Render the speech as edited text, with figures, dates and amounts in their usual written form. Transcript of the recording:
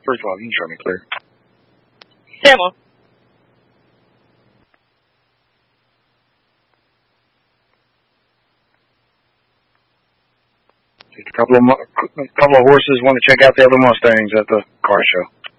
First of all, you can show me clear. Demo. Just a couple of horses want to check out the other Mustangs at the car show.